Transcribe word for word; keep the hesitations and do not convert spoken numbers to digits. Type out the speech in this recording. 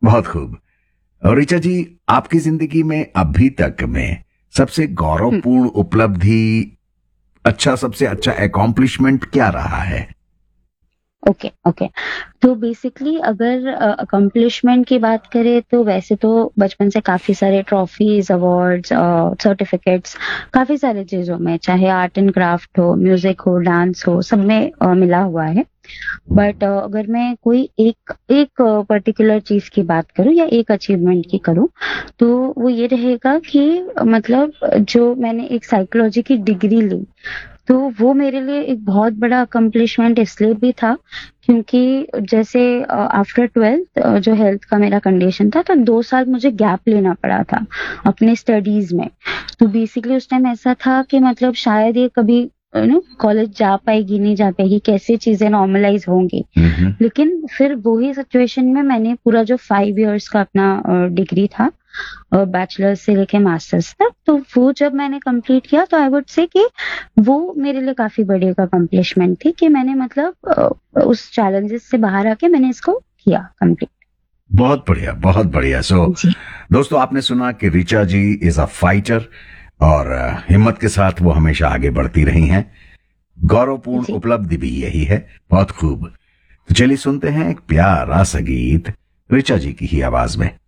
बहुत खूब। और ऋचा जी, आपकी जिंदगी में अभी तक में सबसे हम्म, गौरवपूर्ण उपलब्धि, अच्छा सबसे अच्छा अकॉम्प्लिशमेंट क्या रहा है? Okay okay. तो बेसिकली अगर अकम्पलिशमेंट की बात करें तो वैसे तो बचपन से काफी सारे ट्रॉफीज, अवार्ड्स, सर्टिफिकेट्स, काफी सारी चीजों में, चाहे आर्ट एंड क्राफ्ट हो, म्यूजिक हो, डांस हो, सब में अ, मिला हुआ है। बट अगर मैं कोई एक एक पर्टिकुलर चीज की बात करूं या एक अचीवमेंट की करूं, तो वो ये रहेगा कि अ, मतलब जो मैंने एक साइकोलॉजी की डिग्री ली, तो वो मेरे लिए एक बहुत बड़ा अकम्पलिशमेंट इसलिए भी था क्योंकि जैसे आफ्टर ट्वेल्थ जो हेल्थ का मेरा कंडीशन था, तो दो साल मुझे गैप लेना पड़ा था अपने स्टडीज में। तो बेसिकली उस टाइम ऐसा था कि मतलब शायद ये कभी नो कॉलेज जा पाएगी नहीं जा पाएगी, कैसे चीजें नॉर्मलाइज होंगी। हम्म। लेकिन फिर वही सिचुएशन में मैंने पूरा जो फाइव इयर्स का अपना डिग्री था, बैचलर्स से लेके मास्टर्स तक, तो वो जब मैंने कंप्लीट किया तो आई वुड से कि वो मेरे लिए काफी बड़ी एक अकम्पलिशमेंट थी कि मैंने मतलब अ, उस चैलेंजेस से बाहर आके मैंने इसको किया कंप्लीट। बहुत बढ़िया, बहुत बढ़िया। सो जी दोस्तों, आपने सुना कि ऋचा जी इज अ फाइटर, और अ, हिम्मत के साथ वो हमेशा आगे बढ़ती रही हैं। गौरवपूर्ण जी। उपलब्धि भी यही है। बहुत खूब। तो चलिए सुनते हैं एक प्यारा सा गीत ऋचा जी की ही आवाज में।